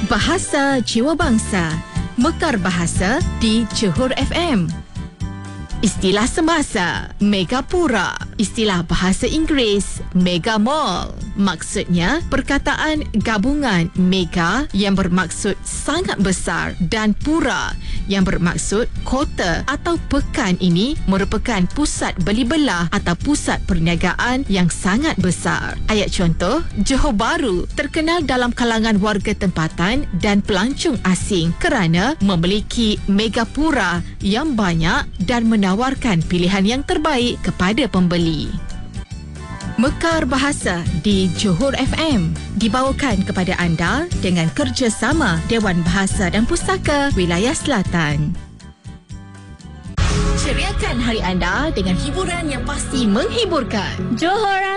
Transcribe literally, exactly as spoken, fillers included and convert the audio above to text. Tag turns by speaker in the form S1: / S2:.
S1: Bahasa Jiwa Bangsa, Mekar Bahasa di Johor F M. Istilah semasa, Megapura. Istilah bahasa Inggeris, Mega Mall. Maksudnya, perkataan gabungan mega yang bermaksud sangat besar dan pura yang bermaksud kota atau pekan ini merupakan pusat beli belah atau pusat perniagaan yang sangat besar. Ayat contoh, Johor Bahru terkenal dalam kalangan warga tempatan dan pelancong asing kerana memiliki megapura yang banyak dan menawarkan pilihan yang terbaik kepada pembeli. Mekar Bahasa di Johor F M dibawakan kepada anda dengan kerjasama Dewan Bahasa dan Pustaka Wilayah Selatan. Ceriakan hari anda dengan hiburan yang pasti menghiburkan.
S2: Johor